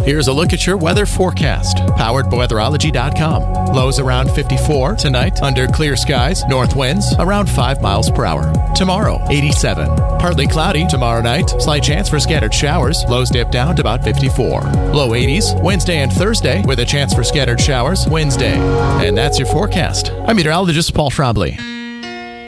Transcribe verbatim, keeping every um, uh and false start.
Here's a look at your weather forecast, powered by weatherology dot com. Lows around fifty-four tonight, under clear skies, north winds around five miles per hour. Tomorrow, eighty-seven. Partly cloudy tomorrow night, slight chance for scattered showers, lows dip down to about fifty-four. Low eighties Wednesday and Thursday with a chance for scattered showers Wednesday. And that's your forecast. I'm meteorologist Paul Trombley.